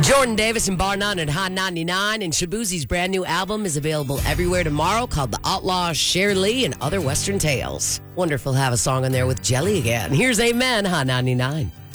Jordan Davis and Bar None at Hot 99, and Shabuzi's brand new album is available everywhere tomorrow, called The Outlaw, Cher Lee, and Other Western Tales. Wonderful to have a song on there with Jelly again. Here's Amen, Hot 99.